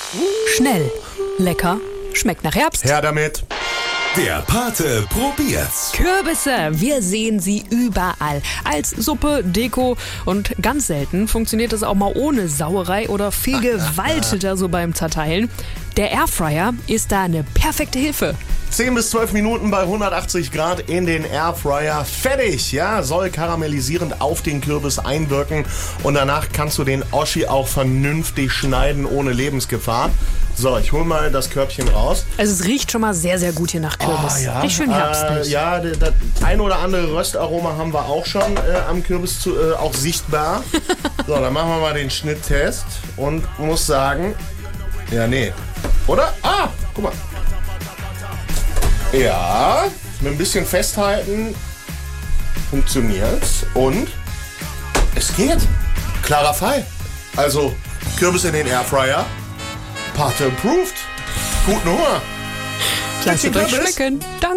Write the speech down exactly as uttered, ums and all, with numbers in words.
Schnell, lecker, schmeckt nach Herbst. Her damit. Der Pate probiert's. Kürbisse, wir sehen sie überall. Als Suppe, Deko und ganz selten funktioniert es auch mal ohne Sauerei oder viel gewalteter so beim Zerteilen. Der Airfryer ist da eine perfekte Hilfe. zehn bis zwölf Minuten bei hundertachtzig Grad in den Airfryer. Fertig, ja, soll karamellisierend auf den Kürbis einwirken. Und danach kannst du den Oschi auch vernünftig schneiden, ohne Lebensgefahr. So, ich hol mal das Körbchen raus. Also es riecht schon mal sehr, sehr gut hier nach Kürbis. Oh, ja. Riecht schön herbstlich. Äh, ja, das ein oder andere Röstaroma haben wir auch schon äh, am Kürbis zu, äh, auch sichtbar. So, dann machen wir mal den Schnitttest und muss sagen, ja, nee. Oder? Ah, guck mal. Ja, mit ein bisschen festhalten funktioniert's und es geht. Klarer Fall. Also Kürbis in den Airfryer. Pate approved. Guten Hunger. Lasst es euch schmecken. Danke.